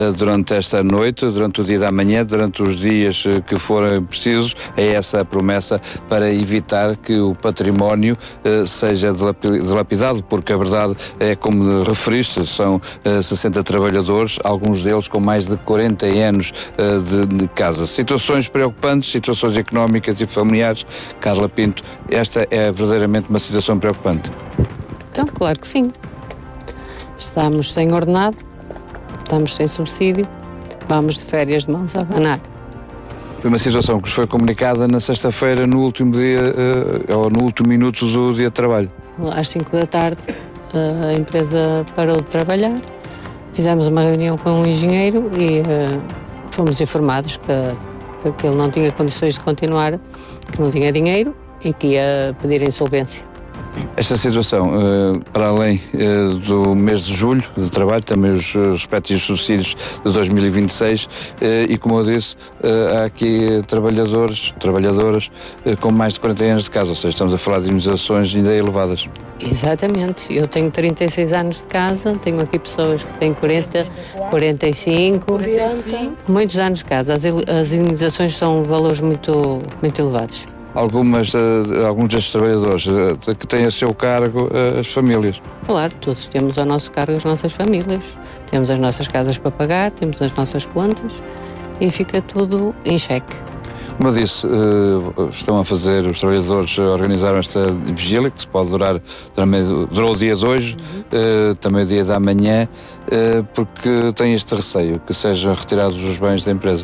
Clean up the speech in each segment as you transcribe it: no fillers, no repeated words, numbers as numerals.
durante esta noite, durante o dia da manhã, durante os dias que forem precisos. É essa a promessa para evitar que o património seja dilapidado, porque a verdade é, como referiste, são 60 trabalhadores, alguns deles com mais de 40 anos de casa. Situações preocupantes, situações económicas e familiares. Carla Pinto, esta é verdadeiramente uma situação preocupante. Então, claro que sim. Estamos sem ordenado, estamos sem subsídio, vamos de férias de mãos a abanar. Foi uma situação que nos foi comunicada na sexta-feira, no último dia, ou no último minuto do dia de trabalho. Às 5 da tarde, a empresa parou de trabalhar, fizemos uma reunião com um engenheiro e fomos informados que ele não tinha condições de continuar, que não tinha dinheiro e que ia pedir insolvência. Esta situação, para além do mês de julho de trabalho, também os respectivos subsídios de 2026 e, como eu disse, há aqui trabalhadoras com mais de 40 anos de casa, ou seja, estamos a falar de indenizações ainda elevadas. Exatamente, eu tenho 36 anos de casa, tenho aqui pessoas que têm 40, 45, muitos anos de casa. As indenizações são valores muito elevados. Alguns destes trabalhadores que têm a seu cargo as famílias. Claro, todos temos ao nosso cargo as nossas famílias. Temos as nossas casas para pagar, temos as nossas contas e fica tudo em xeque. Como eu disse, estão a fazer, os trabalhadores organizaram esta vigília, que se pode durou o dia de hoje, também o dia da manhã, porque tem este receio, que sejam retirados os bens da empresa.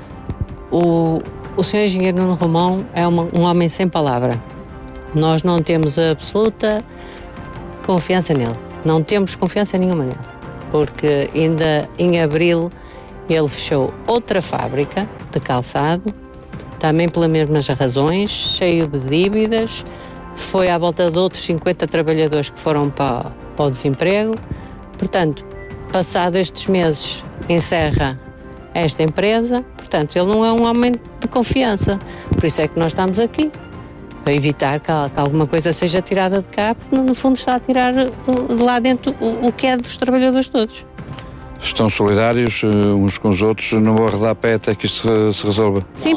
O Sr. Engenheiro Nuno Romão é um homem sem palavra. Nós não temos absoluta confiança nele. Não temos confiança nenhuma nele. Porque ainda em abril ele fechou outra fábrica de calçado, também pelas mesmas razões, cheio de dívidas. Foi à volta de outros 50 trabalhadores que foram para o desemprego. Portanto, passado estes meses, encerra esta empresa. Portanto, ele não é um homem de confiança. Por isso é que nós estamos aqui, para evitar que alguma coisa seja tirada de cá, porque no fundo está a tirar de lá dentro o que é dos trabalhadores todos. Estão solidários uns com os outros, não vou arredar pé até que isto se resolva? Sim,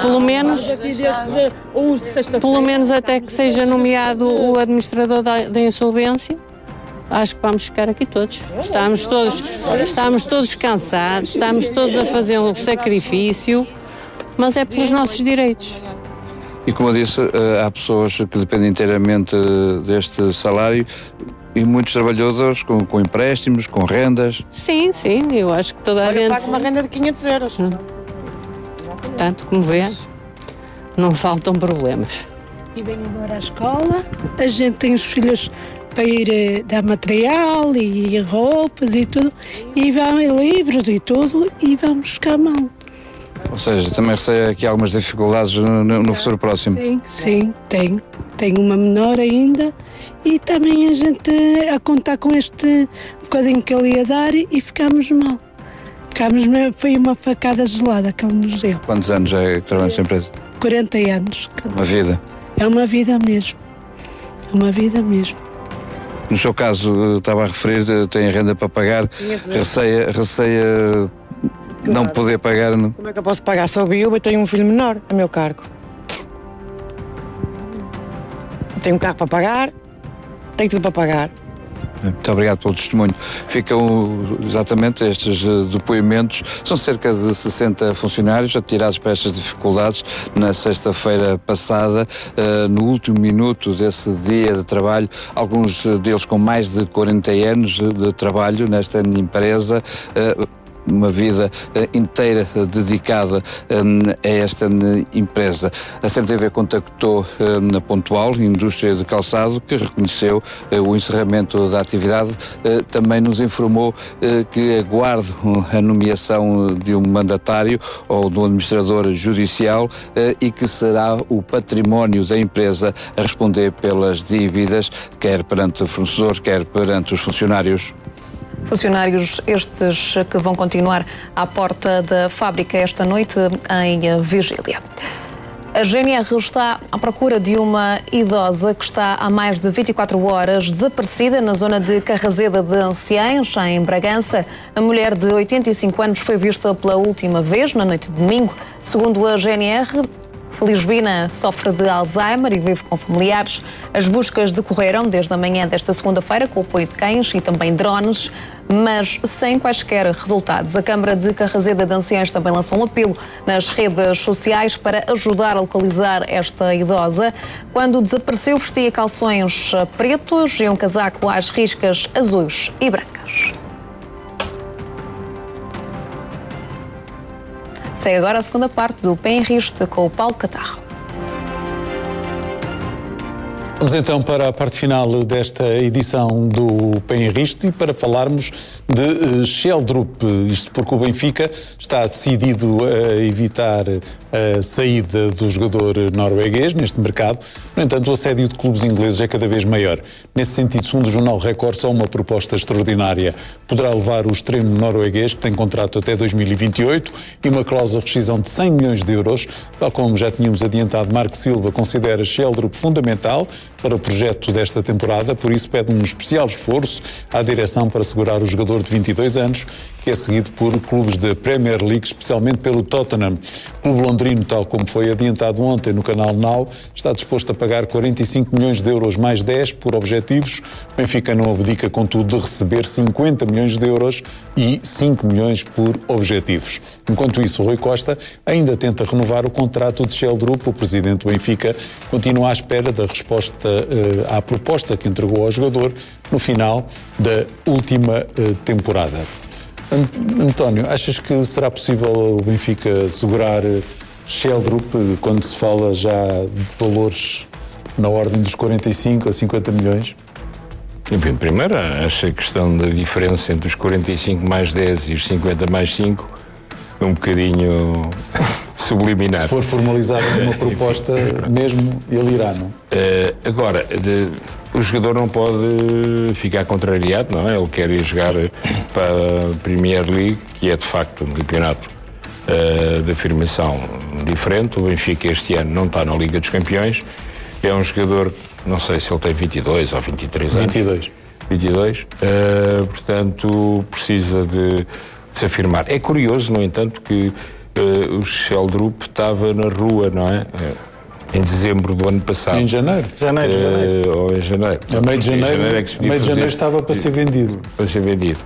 pelo menos até que seja nomeado o administrador da insolvência. Acho que vamos ficar aqui todos. Estamos todos cansados, estamos todos a fazer um sacrifício, mas é pelos nossos direitos. E como eu disse, há pessoas que dependem inteiramente deste salário e muitos trabalhadores com empréstimos, com rendas. Sim, eu acho que toda a gente... paga uma renda de 500 euros. Portanto, como vê, não faltam problemas. E vem agora à escola, a gente tem os filhos para ir dar material e roupas e tudo, e vão livros e tudo, e vamos ficar mal. Ou seja, também receio aqui algumas dificuldades no futuro próximo. Sim, tenho uma menor ainda, e também a gente a contar com este bocadinho que ele ia dar e ficámos mal. Foi uma facada gelada que ele nos deu. Quantos anos é que trabalha nesta empresa? 40 anos. Uma vida. É uma vida mesmo. No seu caso, estava a referir, tem renda para pagar, receia não poder pagar. Não? Como é que eu posso pagar? Sou viúva e tenho um filho menor a meu cargo. Tenho um carro para pagar, tenho tudo para pagar. Muito obrigado pelo testemunho. Ficam exatamente estes depoimentos. São cerca de 60 funcionários atirados para estas dificuldades na sexta-feira passada, no último minuto desse dia de trabalho. Alguns deles com mais de 40 anos de trabalho nesta empresa. Uma vida inteira dedicada a esta empresa. A CMTV contactou na Pontual, Indústria de Calçado, que reconheceu o encerramento da atividade. Também nos informou que aguarda a nomeação de um mandatário ou de um administrador judicial e que será o património da empresa a responder pelas dívidas, quer perante o fornecedor, quer perante os funcionários. Funcionários estes que vão continuar à porta da fábrica esta noite em vigília. A GNR está à procura de uma idosa que está há mais de 24 horas desaparecida na zona de Carrazeda de Anciães, em Bragança. A mulher de 85 anos foi vista pela última vez na noite de domingo. Segundo a GNR, Felisbina sofre de Alzheimer e vive com familiares. As buscas decorreram desde a manhã desta segunda-feira com o apoio de cães e também drones, mas sem quaisquer resultados. A Câmara de Carrazeda de Anciães também lançou um apelo nas redes sociais para ajudar a localizar esta idosa. Quando desapareceu, vestia calções pretos e um casaco às riscas azuis e brancas. Segue agora a segunda parte do Pé em Riste com o Paulo Catarro. Vamos então para a parte final desta edição do Pé em Riste e para falarmos de Schjelderup. Isto porque o Benfica está decidido a evitar a saída do jogador norueguês neste mercado. No entanto, o assédio de clubes ingleses é cada vez maior. Nesse sentido, segundo o jornal Record, só uma proposta extraordinária poderá levar o extremo norueguês, que tem contrato até 2028, e uma cláusula de rescisão de 100 milhões de euros. Tal como já tínhamos adiantado, Marco Silva considera Schjelderup fundamental para o projeto desta temporada, por isso pede um especial esforço à direção para segurar o jogador de 22 anos, que é seguido por clubes da Premier League, especialmente pelo Tottenham. O clube londrino, tal como foi adiantado ontem no canal Now, está disposto a pagar 45 milhões de euros mais 10 por objetivos. O Benfica não abdica, contudo, de receber 50 milhões de euros e 5 milhões por objetivos. Enquanto isso, o Rui Costa ainda tenta renovar o contrato de Schjelderup. O presidente do Benfica continua à espera da resposta à proposta que entregou ao jogador no final da última temporada. António, achas que será possível o Benfica segurar Schjelderup quando se fala já de valores na ordem dos 45 a 50 milhões? Enfim, primeiro, acho a questão da diferença entre os 45 mais 10 e os 50 mais 5 um bocadinho subliminar. Se for formalizada uma proposta, mesmo ele irá, não? Agora, o jogador não pode ficar contrariado, não é? Ele quer ir jogar para a Premier League, que é de facto um campeonato de afirmação diferente. O Benfica este ano não está na Liga dos Campeões. É um jogador, não sei se ele tem 22 ou 23 anos. 22. Portanto, precisa de se afirmar. É curioso, no entanto, que o Schjelderup estava na rua, não é? Em dezembro do ano passado. Em janeiro. Ou em janeiro. A meio de janeiro estava para ser vendido. Para ser vendido.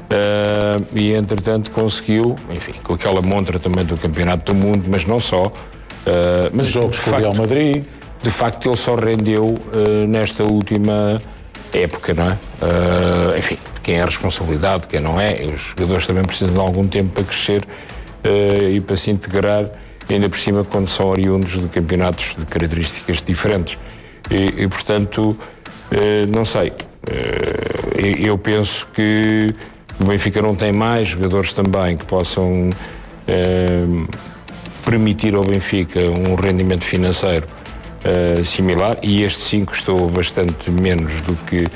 E, entretanto, conseguiu, enfim, com aquela montra também do Campeonato do Mundo, mas não só. Mas jogos com o Real Madrid. De facto, ele só rendeu nesta última época, não é? Enfim, quem é a responsabilidade, quem não é. Os jogadores também precisam de algum tempo para crescer e para se integrar, ainda por cima quando são oriundos de campeonatos de características diferentes. E portanto, não sei. Eu penso que o Benfica não tem mais jogadores também que possam permitir ao Benfica um rendimento financeiro similar, e este sim custou bastante menos do que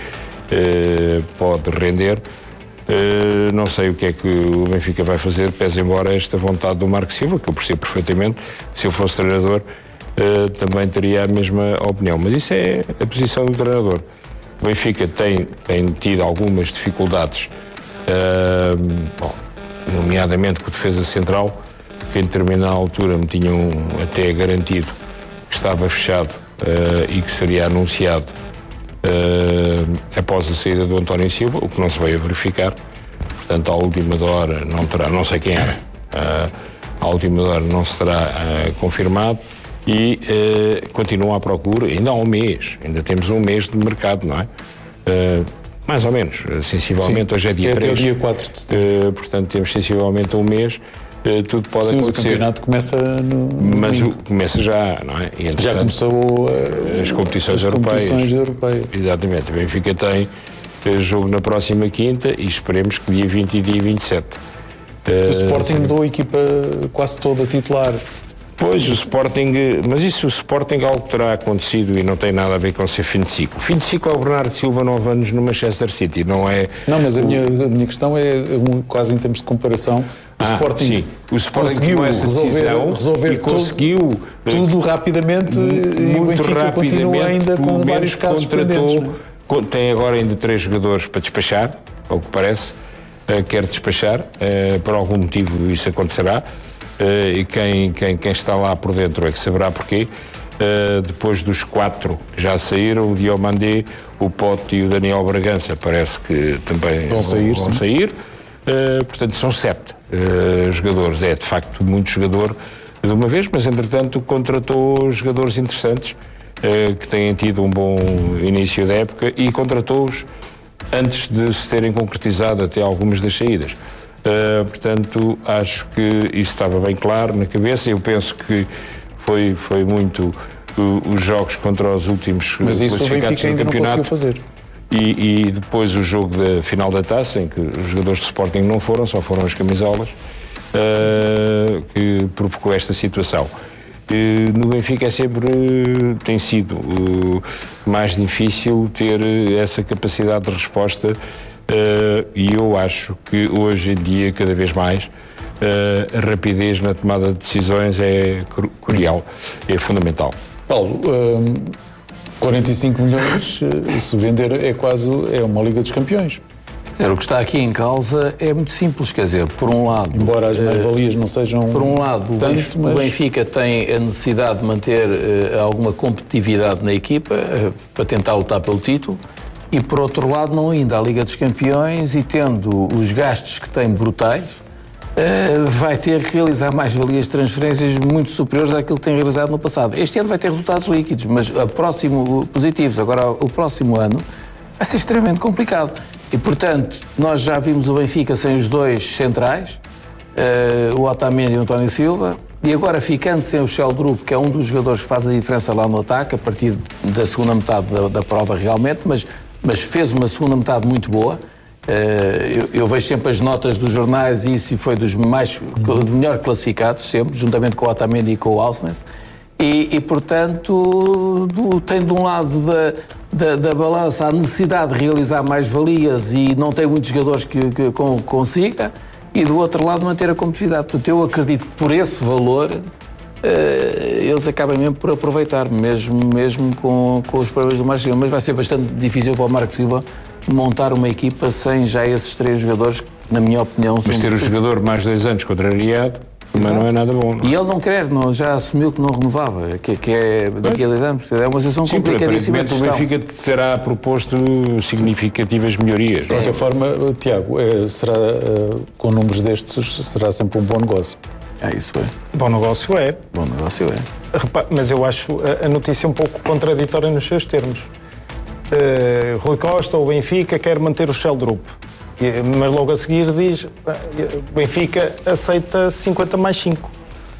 pode render. Não sei o que é que o Benfica vai fazer, pese embora esta vontade do Marco Silva, que eu percebo perfeitamente. Se eu fosse treinador, também teria a mesma opinião. Mas isso é a posição do treinador. O Benfica tem tido algumas dificuldades, nomeadamente com a defesa central, que em determinada altura me tinham até garantido que estava fechado e que seria anunciado após a saída do António Silva, o que não se veio a verificar. Portanto, à última hora não terá, não sei quem era, à última hora não será confirmado, e continua à procura. Ainda há um mês, ainda temos um mês de mercado, não é? Mais ou menos, sensivelmente. Sim, hoje é dia 3. Até o dia 4 de setembro. Portanto, temos sensivelmente um mês. Tudo pode acontecer. O campeonato começa Mas começa já, não é? E, já começou as competições europeias. Exatamente. O Benfica tem jogo na próxima quinta e esperemos que dia 20 e dia 27. O Sporting mudou a equipa quase toda titular. Pois, o Sporting... Mas isso, o Sporting, algo terá acontecido e não tem nada a ver com ser fim de ciclo. Fim de ciclo é o Bernardo Silva, 9 anos no Manchester City, não é... Não, mas a minha questão é, quase em termos de comparação, O Sporting conseguiu resolver e conseguiu tudo rapidamente e o Benfica continua ainda com vários casos pendentes. Tem agora ainda 3 jogadores para despachar, ao que parece, quer despachar, por algum motivo isso acontecerá, e quem está lá por dentro é que saberá porquê. Depois dos 4 que já saíram, o Diomandé, o Pote e o Daniel Bragança parece que também vão sair. Portanto, são 7 jogadores. É, de facto, muito jogador de uma vez, mas, entretanto, contratou jogadores interessantes que têm tido um bom início da época e contratou-os antes de se terem concretizado até algumas das saídas. Portanto, acho que isso estava bem claro na cabeça. Eu penso que foi muito os jogos contra os últimos classificados no campeonato. Fazer. E depois o jogo da final da taça, em que os jogadores de Sporting não foram, só foram as camisolas, que provocou esta situação. No Benfica tem sido mais difícil ter essa capacidade de resposta, e eu acho que hoje em dia, cada vez mais, a rapidez na tomada de decisões é crucial, é fundamental. Paulo, 45 milhões, se vender, é uma Liga dos Campeões. O que está aqui em causa é muito simples, quer dizer, por um lado... Embora as mais-valias não sejam... Por um lado, o Benfica tem a necessidade de manter alguma competitividade na equipa para tentar lutar pelo título, e por outro lado, não indo à Liga dos Campeões e tendo os gastos que tem brutais, vai ter que realizar mais-valias de transferências muito superiores àquilo que tem realizado no passado. Este ano vai ter resultados líquidos, mas positivos. Agora, o próximo ano vai ser extremamente complicado. E, portanto, nós já vimos o Benfica sem os 2 centrais, o Otamendi e o António Silva, e agora ficando sem o Sheldrup, que é um dos jogadores que faz a diferença lá no ataque, a partir da segunda metade da prova realmente, mas fez uma segunda metade muito boa. Eu vejo sempre as notas dos jornais e isso foi dos melhor classificados sempre, juntamente com o Otamendi e com o Alsnes. E portanto, tem de um lado da balança a necessidade de realizar mais-valias e não tem muitos jogadores que consiga, e do outro lado manter a competitividade. Portanto, eu acredito que por esse valor eles acabam mesmo por aproveitar, mesmo com os problemas do Marcos Silva. Mas vai ser bastante difícil para o Marcos Silva montar uma equipa sem já esses 3 jogadores, na minha opinião... Mas ter o jogador mais 2 anos contrariado também não é nada bom. Não? E ele não quer, já assumiu que não renovava, que é daqui a 10 anos. É uma situação complicadíssima de gestão. O Benfica terá proposto significativas melhorias. De qualquer forma, Tiago, com números destes, será sempre um bom negócio. Isso é. Bom negócio é. Bom negócio é. Mas eu acho a notícia um pouco contraditória nos seus termos. Rui Costa, o Benfica, quer manter o Sheldrup. Mas logo a seguir diz, Benfica aceita 50 mais 5.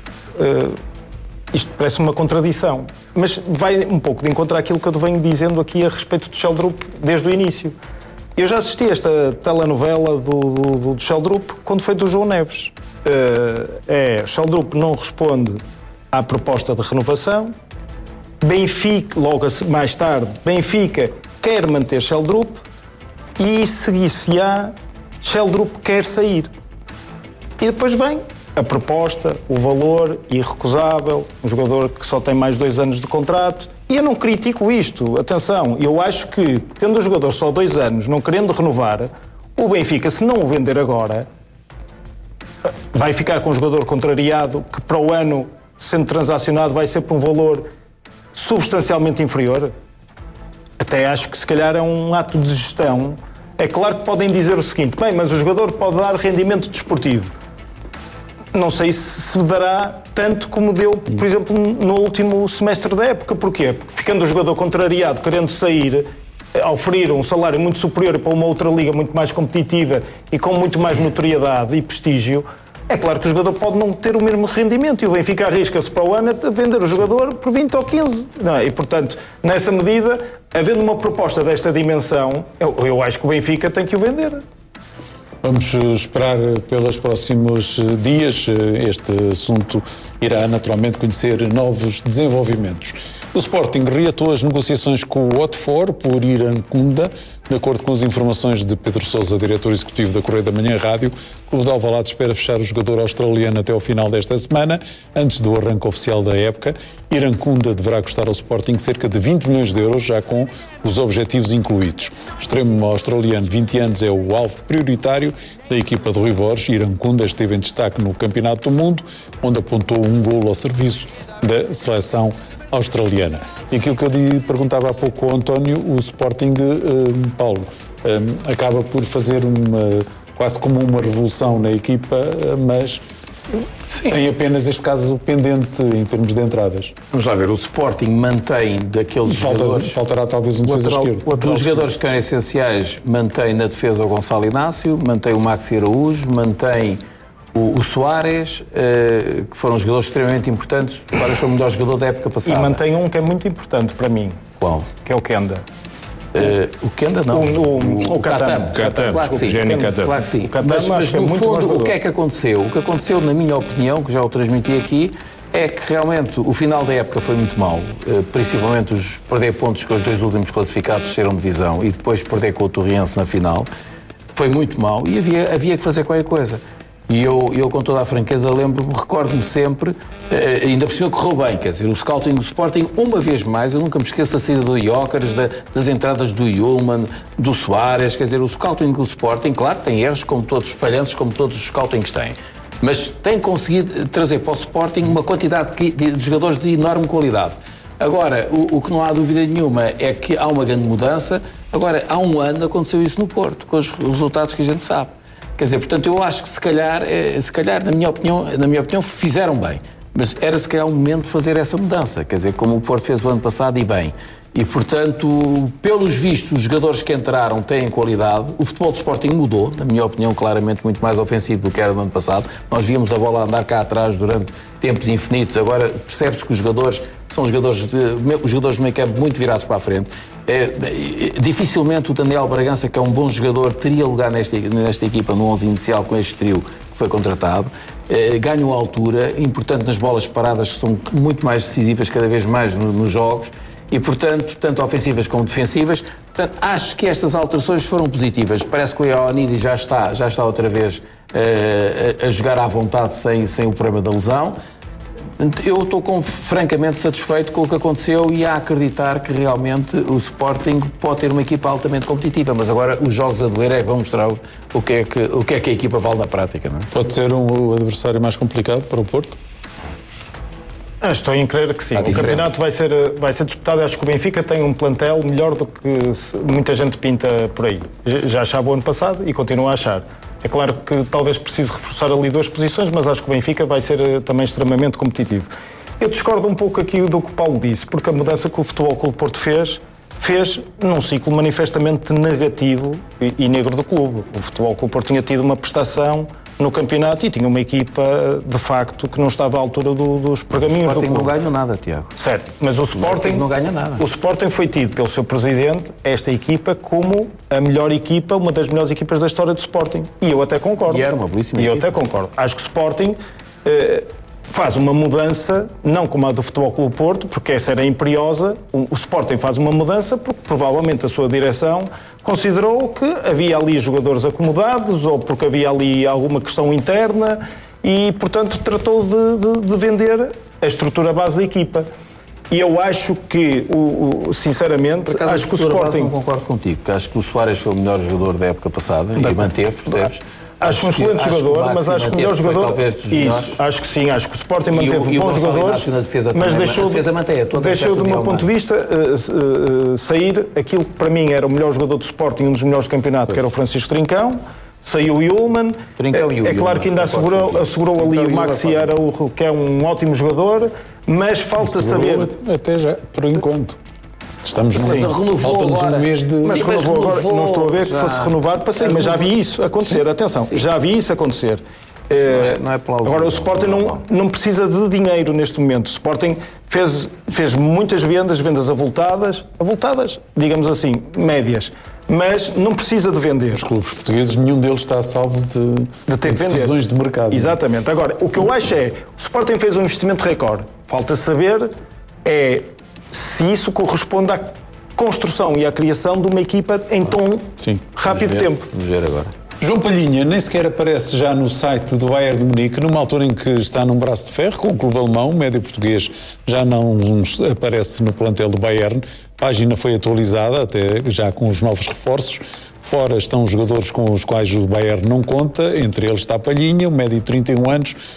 Isto parece uma contradição. Mas vai um pouco de encontro àquilo que eu venho dizendo aqui a respeito do Sheldrup desde o início. Eu já assisti a esta telenovela do Sheldrup quando foi do João Neves. Sheldrup não responde à proposta de renovação. Benfica, logo mais tarde, Benfica quer manter Sheldrup. E seguir-se-á, Sheldrup quer sair. E depois vem a proposta, o valor irrecusável, um jogador que só tem mais 2 anos de contrato. E eu não critico isto, atenção, eu acho que, tendo o jogador só 2 anos, não querendo renovar, o Benfica, se não o vender agora, vai ficar com um jogador contrariado que para o ano, sendo transacionado, vai ser por um valor substancialmente inferior. Até acho que se calhar é um ato de gestão. É claro que podem dizer o seguinte, bem, mas o jogador pode dar rendimento desportivo. Não sei se dará tanto como deu, por exemplo, no último semestre da época. Porquê? Porque ficando o jogador contrariado, querendo sair, a oferir um salário muito superior para uma outra liga muito mais competitiva e com muito mais notoriedade e prestígio, é claro que o jogador pode não ter o mesmo rendimento e o Benfica arrisca-se para o ano a vender o jogador por 20 ou 15. Não é? E, portanto, nessa medida, havendo uma proposta desta dimensão, eu acho que o Benfica tem que o vender. Vamos esperar pelos próximos dias. Este assunto irá naturalmente conhecer novos desenvolvimentos. O Sporting reatou as negociações com o Watford por Irankunda. De acordo com as informações de Pedro Sousa, diretor executivo da Correia da Manhã Rádio, o Clube de Alvalade espera fechar o jogador australiano até ao final desta semana, antes do arranque oficial da época. Irankunda deverá custar ao Sporting cerca de 20 milhões de euros, já com os objetivos incluídos. O extremo australiano, 20 anos, é o alvo prioritário da equipa de Rui Borges. Irankunda esteve em destaque no Campeonato do Mundo, onde apontou um golo ao serviço da seleção australiana. E aquilo que eu perguntava há pouco ao António, o Sporting, Paulo, acaba por fazer quase como uma revolução na equipa, mas tem apenas, neste caso, pendente em termos de entradas. Vamos lá ver, o Sporting mantém daqueles jogadores... Faltará talvez um defesa esquerdo. Dos jogadores que eram essenciais, mantém na defesa o Gonçalo Inácio, mantém o Maxi Araújo, mantém o Soares, que foram jogadores extremamente importantes. O Soares foi o melhor jogador da época passada. E mantém um que é muito importante para mim. Qual? Que é o Kenda. O Kenda não. O Katam. Claro que sim. Claro que sim. Mas no fundo, o que é que aconteceu? O que aconteceu, na minha opinião, que já o transmiti aqui, é que realmente o final da época foi muito mau. Principalmente perder pontos com os dois últimos classificados que saíram de divisão e depois perder com o Torriense na final. Foi muito mau e havia que fazer qualquer coisa. E eu com toda a franqueza, recordo-me sempre, ainda por cima correu bem, quer dizer, o scouting do Sporting, uma vez mais, eu nunca me esqueço da saída do Jóqueres, das entradas do Ullmann, do Soares, quer dizer, o scouting do Sporting, claro, tem erros, como todos, falhanços, como todos os scoutings têm, mas tem conseguido trazer para o Sporting uma quantidade de jogadores de enorme qualidade. Agora, o que não há dúvida nenhuma é que há uma grande mudança. Agora, há um ano aconteceu isso no Porto, com os resultados que a gente sabe. Quer dizer, portanto, eu acho que se calhar, na minha opinião, fizeram bem. Mas era se calhar o momento de fazer essa mudança. Quer dizer, como o Porto fez o ano passado e bem. E, portanto, pelos vistos, os jogadores que entraram têm qualidade. O futebol do Sporting mudou, na minha opinião, claramente muito mais ofensivo do que era no ano passado. Nós víamos a bola andar cá atrás durante tempos infinitos. Agora percebe-se que os jogadores são os jogadores de meio campo muito virados para a frente. Dificilmente o Daniel Bragança, que é um bom jogador, teria lugar nesta equipa, no 11 inicial, com este trio que foi contratado. Ganham altura, importante nas bolas paradas, que são muito mais decisivas cada vez mais nos jogos. E, portanto, tanto ofensivas como defensivas. Portanto, acho que estas alterações foram positivas. Parece que o Ioannidis já está outra vez a jogar à vontade sem o problema da lesão. Eu estou francamente satisfeito com o que aconteceu e a acreditar que realmente o Sporting pode ter uma equipa altamente competitiva, mas agora os jogos a doer é que vão mostrar o que é que a equipa vale na prática. Não é? Pode ser o adversário mais complicado para o Porto? Estou em crer que sim. O campeonato vai ser disputado. Acho que o Benfica tem um plantel melhor do que muita gente pinta por aí. Já achava o ano passado e continua a achar. É claro que talvez precise reforçar ali 2 posições, mas acho que o Benfica vai ser também extremamente competitivo. Eu discordo um pouco aqui do que o Paulo disse, porque a mudança que o Futebol Clube Porto fez num ciclo manifestamente negativo e negro do clube. O Futebol Clube Porto tinha tido uma prestação no campeonato e tinha uma equipa, de facto, que não estava à altura dos pergaminhos do clube. O Sporting não ganha nada, Tiago. Certo, mas o Sporting não ganha nada. O Sporting foi tido pelo seu presidente, esta equipa, como a melhor equipa, uma das melhores equipas da história do Sporting. E eu até concordo. E era uma belíssima equipa. E eu até concordo. Acho que o Sporting faz uma mudança, não como a do Futebol Clube Porto, porque essa era imperiosa. O Sporting faz uma mudança porque provavelmente a sua direção considerou que havia ali jogadores acomodados ou porque havia ali alguma questão interna e, portanto, tratou de vender a estrutura base da equipa. E eu acho que, sinceramente, acho que o Sporting... Não concordo contigo, porque acho que o Soares foi o melhor jogador da época passada e manteve, percebes? Acho um excelente jogador, mas acho que o melhor jogador... Isso, acho que sim, acho que o Sporting manteve bons jogadores, mas deixou do meu ponto de vista sair aquilo que para mim era o melhor jogador do Sporting, um dos melhores do campeonato, que era o Francisco Trincão. Saiu o Ullmann. É claro que ainda assegurou ali o Maxi Araújo, que é um ótimo jogador, mas falta saber... Até já, por enquanto. Estamos falta-nos um mês de... Mas renovou agora, não estou a ver que fosse renovado para sair, mas já vi isso acontecer, atenção, já vi isso acontecer. Não é plausível. Agora o Sporting não precisa de dinheiro neste momento. O Sporting fez muitas vendas avultadas, digamos assim, médias, mas não precisa de vender. Os clubes portugueses, nenhum deles está a salvo de ter decisões de mercado. Exatamente. Agora, o que eu acho é, o Sporting fez um investimento recorde. Falta saber se isso corresponde à construção e à criação de uma equipa em tão rápido tempo. Vamos ver agora. João Palhinha nem sequer aparece já no site do Bayern de Munique, numa altura em que está num braço de ferro com o clube alemão. O médio português já não aparece no plantel do Bayern. A página foi atualizada, até já com os novos reforços. Fora estão os jogadores com os quais o Bayern não conta, entre eles está Palhinha, um médio de 31 anos,